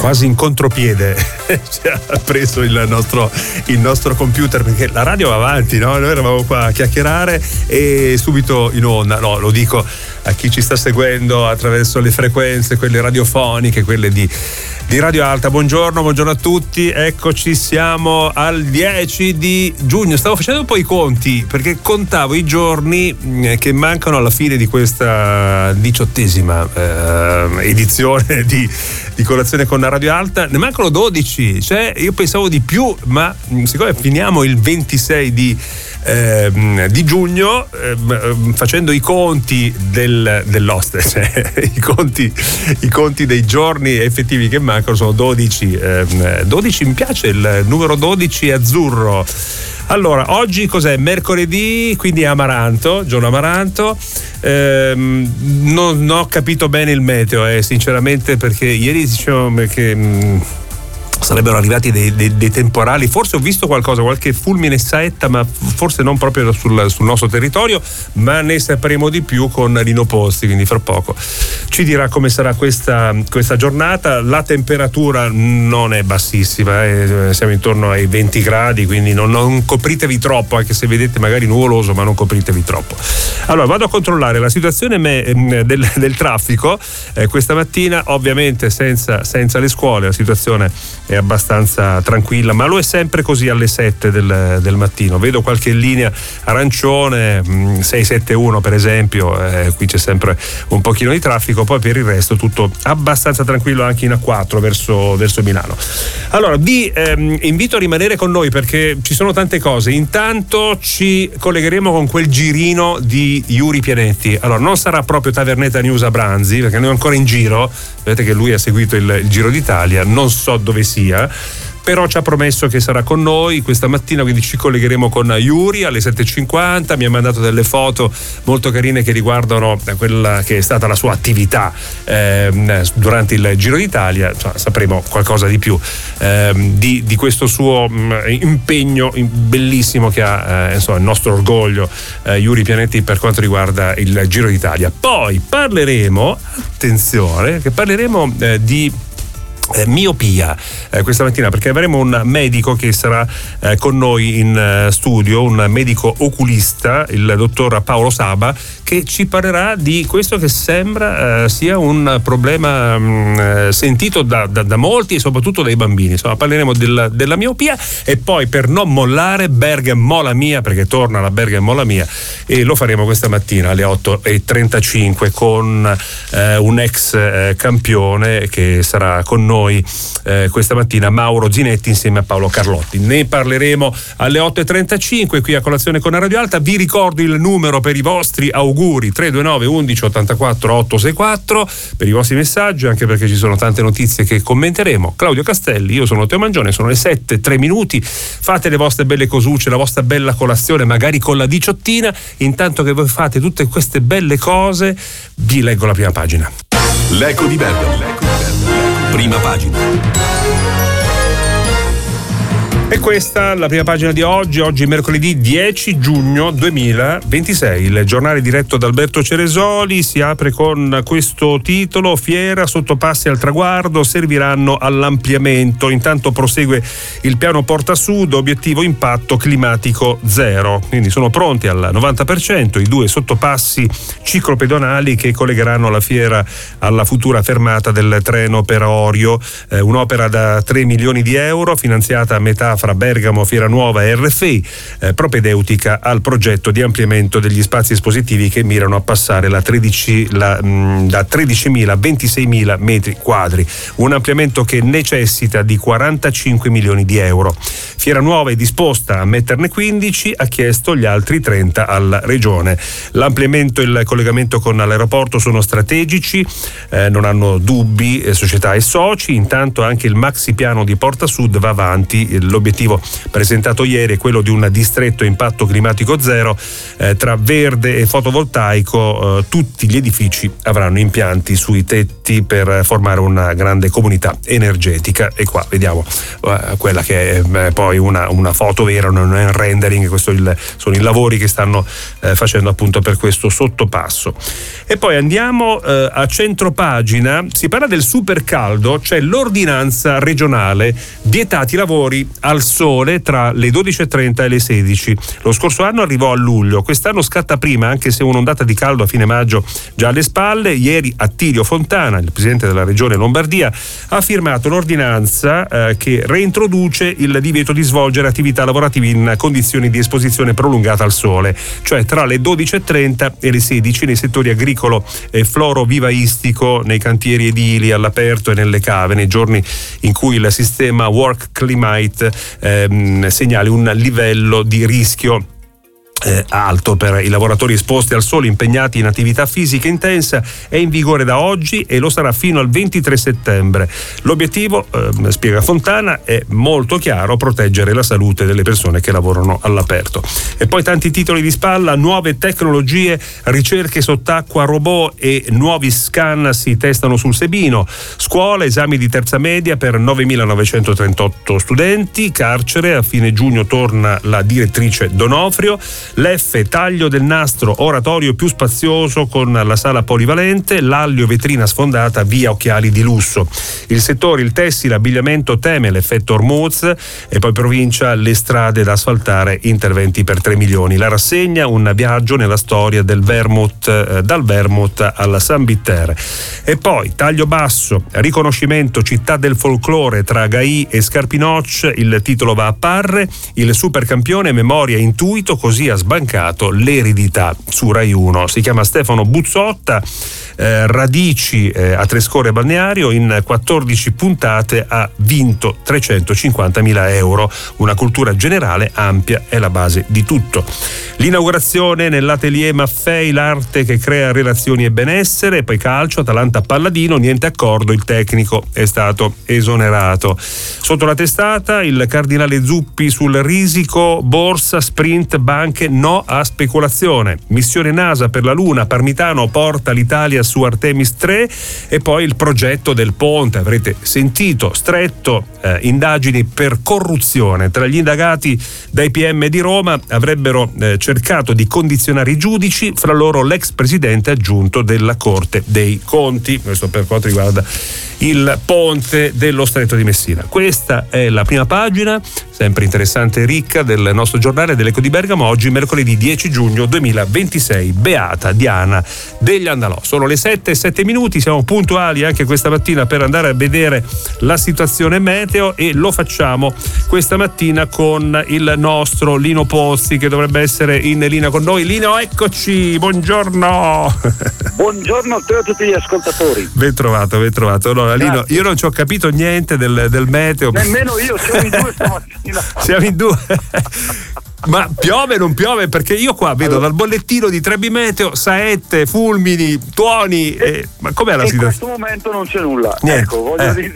quasi in contropiede ci ha preso il nostro computer, perché la radio va avanti, no? Noi eravamo qua a chiacchierare e subito in onda, no, lo dico a chi ci sta seguendo attraverso le frequenze, quelle radiofoniche, quelle di Radio Alta. Buongiorno a tutti, eccoci, siamo al 10 di giugno. Stavo facendo un po' i conti perché contavo i giorni che mancano alla fine di questa 18ª edizione di Colazione con la Radio Alta. Ne mancano 12, cioè io pensavo di più, ma siccome finiamo il 26 di giugno, facendo i conti dell'oste, cioè i conti dei giorni effettivi che mancano sono 12. 12 mi piace, il numero 12 è azzurro. Allora, oggi cos'è? Mercoledì, quindi Amaranto, giorno Amaranto. Non ho capito bene il meteo, sinceramente, perché ieri dicevano che sarebbero arrivati dei temporali. Forse ho visto qualche fulmine saetta, ma forse non proprio sul nostro territorio, ma ne sapremo di più con Lino Posti, quindi fra poco ci dirà come sarà questa giornata. La temperatura non è bassissima, siamo intorno ai 20 gradi, quindi non copritevi troppo, anche se vedete magari nuvoloso, ma non copritevi troppo. Allora vado a controllare la situazione del traffico questa mattina. Ovviamente senza le scuole la situazione è abbastanza tranquilla, ma lo è sempre così alle 7 del mattino. Vedo qualche linea arancione, 671 per esempio, qui c'è sempre un pochino di traffico, poi per il resto tutto abbastanza tranquillo anche in A4 verso Milano. Allora vi invito a rimanere con noi perché ci sono tante cose. Intanto ci collegheremo con quel girino di Yuri Pianetti. Allora non sarà proprio Tavernetta News a Branzi, perché noi ancora in giro, vedete che lui ha seguito il Giro d'Italia, non so dove sia, però ci ha promesso che sarà con noi questa mattina, quindi ci collegheremo con Yuri alle 7.50. Mi ha mandato delle foto molto carine che riguardano quella che è stata la sua attività durante il Giro d'Italia. Insomma, sapremo qualcosa di più di questo suo impegno bellissimo che ha, insomma, il nostro orgoglio, Yuri Pianetti, per quanto riguarda il Giro d'Italia. Poi parleremo, attenzione, che parleremo di miopia questa mattina, perché avremo un medico che sarà con noi in studio, un medico oculista, il dottor Paolo Saba, che ci parlerà di questo che sembra sia un problema sentito da molti e soprattutto dai bambini. Insomma, parleremo della miopia. E poi, per non mollare, Bergamo Mola Mia, perché torna la Bergamo Mola Mia, e lo faremo questa mattina alle 8.35 con un ex campione che sarà con noi questa mattina, Mauro Zinetti, insieme a Paolo Carlotti. Ne parleremo alle 8.35 qui a Colazione con la Radio Alta. Vi ricordo il numero per i vostri auguri: 329 11 84 864 per i vostri messaggi, anche perché ci sono tante notizie che commenteremo. Claudio Castelli, io sono Teo Mangione, sono le 7:03. Fate le vostre belle cosucce, la vostra bella colazione, magari con la diciottina. Intanto che voi fate tutte queste belle cose, vi leggo la prima pagina. L'Eco di Bergamo. Prima pagina. E questa la prima pagina di oggi mercoledì 10 giugno 2026. Il giornale diretto da Alberto Ceresoli si apre con questo titolo: Fiera, sottopassi al traguardo, serviranno all'ampliamento. Intanto prosegue il piano Porta Sud, obiettivo impatto climatico zero. Quindi sono pronti al 90% i 2 sottopassi ciclopedonali che collegheranno la fiera alla futura fermata del treno per Orio, un'opera da 3 milioni di euro finanziata a metà fra Bergamo, Fiera Nuova e RFI, propedeutica al progetto di ampliamento degli spazi espositivi che mirano a passare da 13.000 a 26.000 metri quadri. Un ampliamento che necessita di 45 milioni di euro. Fiera Nuova è disposta a metterne 15, ha chiesto gli altri 30 alla Regione. L'ampliamento e il collegamento con l'aeroporto sono strategici, non hanno dubbi società e soci. Intanto anche il maxi piano di Porta Sud va avanti. L'obiettivo L'obiettivo presentato ieri è quello di un distretto a impatto climatico zero. Tra verde e fotovoltaico tutti gli edifici avranno impianti sui tetti per formare una grande comunità energetica. E qua vediamo quella che è poi una foto vera, non è un rendering. Questo sono i lavori che stanno facendo appunto per questo sottopasso. E poi andiamo a centropagina, si parla del super caldo, c'è l'ordinanza regionale, vietati i lavori al sole tra le 12.30 e le 16. Lo scorso anno arrivò a luglio, quest'anno scatta prima, anche se un'ondata di caldo a fine maggio già alle spalle. Ieri Attilio Fontana, il presidente della regione Lombardia, ha firmato l'ordinanza che reintroduce il divieto di svolgere attività lavorative in condizioni di esposizione prolungata al sole, cioè tra le 12.30 e le 16 nei settori agricolo e florovivaistico, nei cantieri edili, all'aperto e nelle cave, nei giorni in cui il sistema Work Climate segnali un livello di rischio alto per i lavoratori esposti al sole impegnati in attività fisica intensa. È in vigore da oggi e lo sarà fino al 23 settembre. L'obiettivo, spiega Fontana, è molto chiaro: proteggere la salute delle persone che lavorano all'aperto. E poi tanti titoli di spalla: nuove tecnologie, ricerche sott'acqua, robot e nuovi scan si testano sul Sebino. Scuola, esami di terza media per 9.938 studenti. Carcere, a fine giugno torna la direttrice Donofrio. L'F, taglio del nastro, oratorio più spazioso con la sala polivalente. L'Allio, vetrina sfondata, via occhiali di lusso. Il settore, il tessile, abbigliamento teme l'effetto Hormuz. E poi provincia, le strade da asfaltare, interventi per 3 milioni. La rassegna, un viaggio nella storia del vermouth, dal vermouth alla San Bitter. E poi taglio basso, riconoscimento città del folklore tra Gai e Scarpinoch. Il titolo va a Parre. Il supercampione, memoria e intuito, così ha sbancato l'eredità su Rai 1. Si chiama Stefano Buzzotta. Radici a Trescore Balneario, in 14 puntate ha vinto 350.000 euro. Una cultura generale ampia è la base di tutto. L'inaugurazione nell'atelier Maffei, l'arte che crea relazioni e benessere. E poi calcio, Atalanta Palladino, niente accordo, il tecnico è stato esonerato. Sotto la testata il cardinale Zuppi sul risico, borsa, sprint, banche, no a speculazione. Missione NASA per la Luna, Parmitano porta l'Italia su Artemis 3. E poi il progetto del ponte, avrete sentito, stretto, indagini per corruzione. Tra gli indagati dai PM di Roma avrebbero cercato di condizionare i giudici, fra loro l'ex presidente aggiunto della Corte dei Conti. Questo per quanto riguarda il ponte dello Stretto di Messina. Questa è la prima pagina, sempre interessante e ricca, del nostro giornale dell'Eco di Bergamo. Oggi mercoledì 10 giugno 2026. Beata Diana degli Andalò. Sono le 7:07, siamo puntuali anche questa mattina per andare a vedere la situazione meteo, e lo facciamo questa mattina con il nostro Lino Pozzi, che dovrebbe essere in linea con noi. Lino, eccoci, buongiorno. Buongiorno a te e a tutti gli ascoltatori. Ben trovato. Allora, Lino, io non ci ho capito niente del meteo. Nemmeno io, siamo in due stamattina. Siamo in due. Ma piove o non piove? Perché io qua vedo dal bollettino di Trebi Meteo saette, fulmini, tuoni. Ma com'è la situazione? In questo momento non c'è nulla. Niente. Ecco, voglio dire.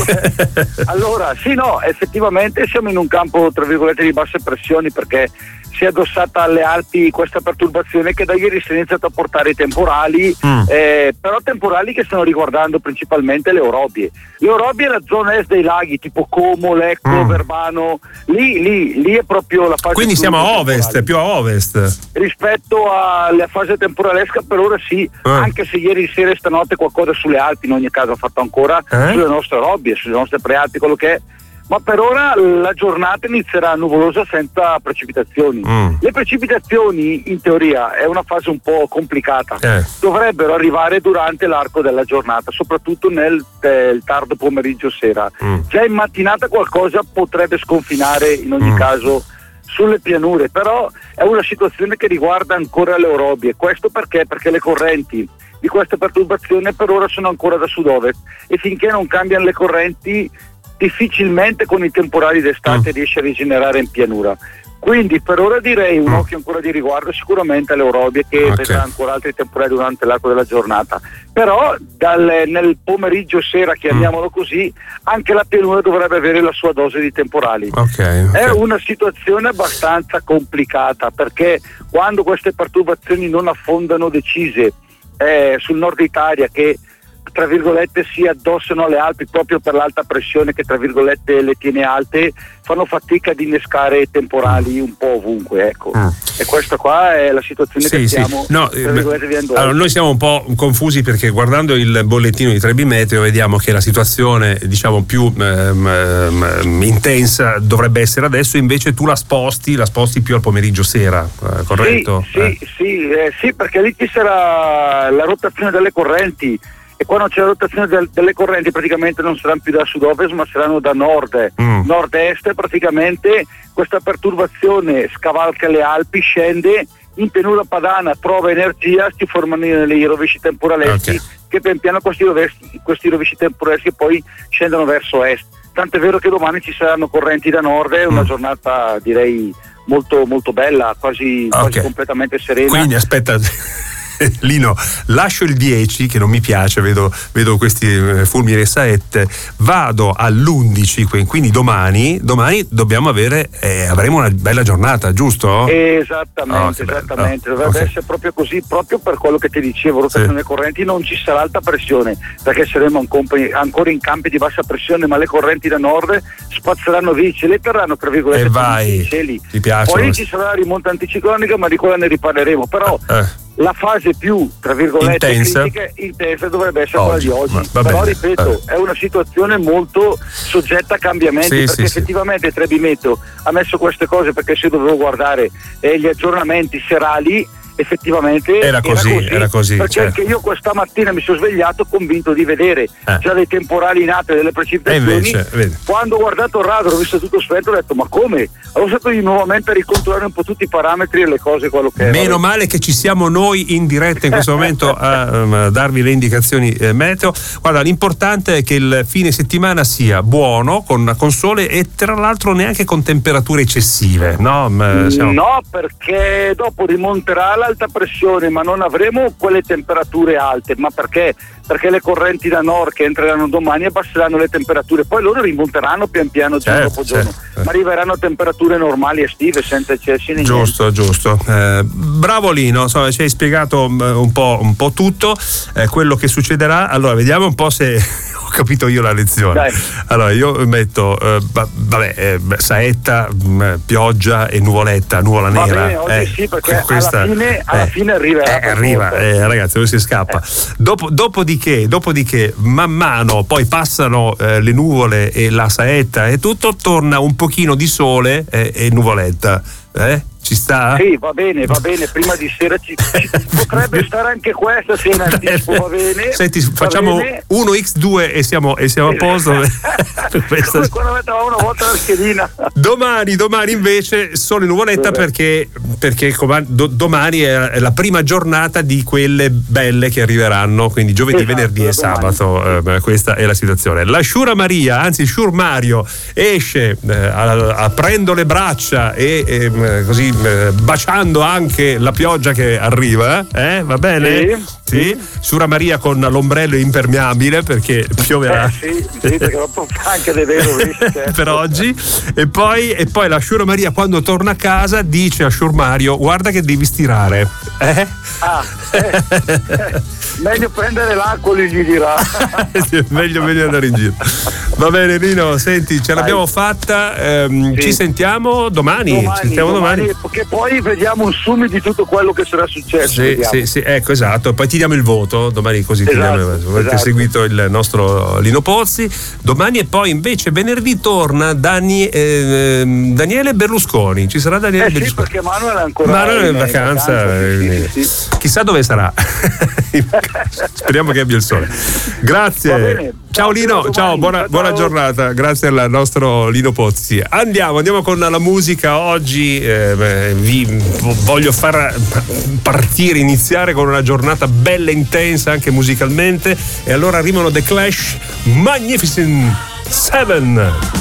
Allora, sì, no, effettivamente siamo in un campo, tra virgolette, di basse pressioni, perché si è addossata alle Alpi questa perturbazione che da ieri si è iniziato a portare i temporali, però temporali che stanno riguardando principalmente le orobie. Le orobie è la zona est dei laghi, tipo Como, Lecco, Verbano, lì è proprio la fase. Quindi siamo a ovest, più a ovest. Rispetto alla fase temporalesca per ora sì, anche se ieri sera e stanotte qualcosa sulle Alpi in ogni caso ha fatto ancora, sulle nostre orobie, sulle nostre prealpi, quello che è. Ma per ora la giornata inizierà nuvolosa senza precipitazioni. Le precipitazioni, in teoria, è una fase un po' complicata. Dovrebbero arrivare durante l'arco della giornata, soprattutto nel tardo pomeriggio sera. Già in mattinata qualcosa potrebbe sconfinare in ogni caso sulle pianure, però è una situazione che riguarda ancora le orobie. Questo perché? Perché le correnti di questa perturbazione per ora sono ancora da sud-ovest, e finché non cambiano le correnti difficilmente con i temporali d'estate riesce a rigenerare in pianura. Quindi per ora direi un occhio ancora di riguardo sicuramente alle aurobie, che vedrà ancora altri temporali durante l'arco della giornata, però nel pomeriggio sera, chiamiamolo così, anche la pianura dovrebbe avere la sua dose di temporali. È una situazione abbastanza complicata, perché quando queste perturbazioni non affondano decise sul nord Italia, che tra virgolette si addossano alle Alpi proprio per l'alta pressione che tra virgolette le tiene alte, fanno fatica ad innescare temporali un po' ovunque, ecco. E questa qua è la situazione che stiamo vivendo. Allora, noi siamo un po' confusi perché guardando il bollettino di Trebi Meteo vediamo che la situazione, diciamo, più intensa dovrebbe essere adesso, invece tu la sposti più al pomeriggio sera, corretto? Sì, perché lì ci sarà la rotazione delle correnti, e quando c'è la rotazione delle correnti praticamente non saranno più da sud-ovest ma saranno da nord-est. Praticamente questa perturbazione scavalca le Alpi, scende in pianura padana, trova energia, si formano i rovesci temporaleschi che pian piano questi rovesci temporaleschi poi scendono verso est. Tant'è vero che domani ci saranno correnti da nord, è una giornata direi molto molto bella, quasi completamente serena. Quindi aspetta Lino, lascio il 10 che non mi piace, vedo questi fulmini e saette, vado all'11, quindi domani dobbiamo avremo una bella giornata, giusto? Esattamente, dovrebbe essere proprio così, proprio per quello che ti dicevo, rotazione correnti, non ci sarà alta pressione perché saremo ancora in campi di bassa pressione, ma le correnti da nord spazzeranno via i cieli, terranno tra virgolette i cieli. Poi ci sarà la rimonta anticiclonica, ma di quella ne riparleremo, però la fase più tra virgolette intensa dovrebbe essere quella di oggi, però ripeto è una situazione molto soggetta a cambiamenti, perché effettivamente Trebi Meteo ha messo queste cose, perché se dovevo guardare gli aggiornamenti serali effettivamente era così perché anche io questa mattina mi sono svegliato convinto di vedere già dei temporali in atto, delle precipitazioni, quando ho guardato il radar ho visto tutto spento, ho detto ma come? Allora sono stato nuovamente a ricontrollare un po' tutti i parametri e le cose, quello che meno male che ci siamo noi in diretta in questo momento a darvi le indicazioni meteo. Guarda, l'importante è che il fine settimana sia buono, con sole e tra l'altro neanche con temperature eccessive, no? No, perché dopo rimonterà l'alta pressione, ma non avremo quelle temperature alte, ma perché le correnti da nord che entreranno domani abbasseranno le temperature, poi loro rimonteranno pian piano giorno dopo giorno, ma arriveranno a temperature normali estive senza eccessi né giusto. Bravo Lino, insomma, ci hai spiegato un po' tutto quello che succederà. Allora vediamo un po' se ho capito io la lezione. Dai. Allora io metto saetta, pioggia e nuvola nera. Va bene, oggi sì, perché alla fine arriva ragazzi, non si scappa. Dopodiché man mano poi passano le nuvole e la saetta e tutto, torna un pochino di sole e nuvoletta. Ci sta? Sì, va bene, prima di sera ci potrebbe stare anche questa, se in anticipo va bene. Senti, facciamo 1x2 e siamo a posto. Come quando mettevamo una volta la schedina. Domani invece sole e nuvoletta, perché domani è la prima giornata di quelle belle che arriveranno, quindi giovedì, venerdì e sabato. Questa è la situazione. La Shura Maria, anzi Shur Mario, esce aprendo le braccia e così baciando anche la pioggia che arriva, va bene? Sì. Shura Maria con l'ombrello impermeabile perché pioverà. Sì, perché dopo anche dei vero per oggi. E poi la Shura Maria, quando torna a casa, dice a Shur Mario: guarda che devi stirare. Meglio prendere l'acqua, gli dirà. meglio andare in giro. Va bene Lino, senti, ce l'abbiamo fatta, ci sentiamo domani. Perché poi vediamo un summit di tutto quello che sarà successo. Sì, ecco, esatto. Poi ti diamo il voto domani, così avete seguito il nostro Lino Pozzi. Domani e poi invece venerdì torna Daniele Berlusconi. Ci sarà Daniele Berlusconi. Perché Manuel è ancora in vacanza. Chissà dove sarà. Speriamo che abbia il sole. Grazie. Ciao Lino, ciao, buona giornata. Grazie al nostro Lino Pozzi. Andiamo con la musica. Oggi vi voglio far iniziare con una giornata bella intensa anche musicalmente, e allora arrivano The Clash, Magnificent Seven.